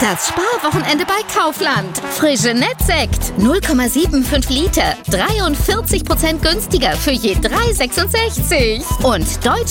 Das Sparwochenende bei Kaufland. Frische Nettsekt, 0,75 Liter, 43% günstiger für je 3,66. Und